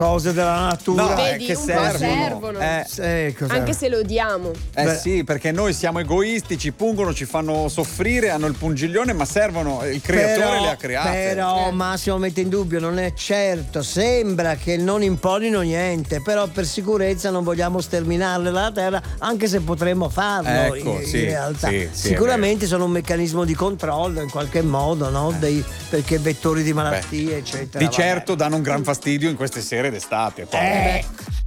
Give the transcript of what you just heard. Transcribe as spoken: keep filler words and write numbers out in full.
cose della natura. No, Vedi, che un po' servono. servono. Eh, Eh, cos'è? Anche se lo odiamo. Eh Beh. sì, perché noi siamo egoisti, ci pungono, ci fanno soffrire, hanno il pungiglione, ma servono, il creatore Però- le ha create. Però Massimo mette in dubbio, non è certo, sembra che non imponino niente, però per sicurezza non vogliamo sterminarle la terra, anche se potremmo farlo. Ecco, in, sì, in realtà. sì, sì, Sicuramente sono un meccanismo di controllo in qualche modo, no? Dei, perché vettori di malattie, eccetera. Di vabbè. certo danno un gran fastidio in queste sere d'estate. Poi. Eh,